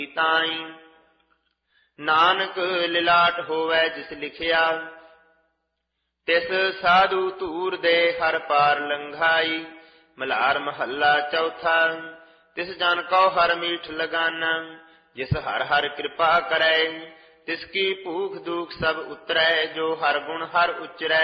ਤਾਈ। ਨਾਨਕ ਲਿਲਾਟ ਹੋਵੈ ਜਿਸ ਲਿਖਿਆ, ਤਿਸ ਸਾਧੂ ਧੂਰ ਦੇ ਹਰ ਪਾਰ ਲੰਘਾਈ। ਮਲਾਰ ਮਹੱਲਾ ਚੌਥਾ। ਤਿਸ ਜਨ ਕਉ ਹਰ ਮੀਠ ਲਗਾਨਾ, ਜਿਸ ਹਰ ਹਰ ਕਿਰਪਾ ਕਰੈ। ਤਿਸ ਕੀ ਭੂਖ ਦੂਖ ਸਭ ਉਤਰੈ, ਜੋ ਹਰ ਗੁਣ ਹਰ ਉਚਰੈ।